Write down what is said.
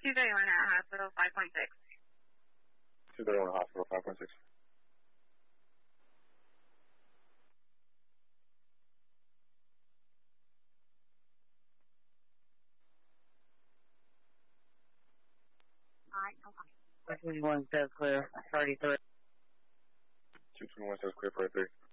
231 at hospital 5.6. 231 at hospital 5.6. Alright, okay. 221 says clear, 33. 221 says clear, 33.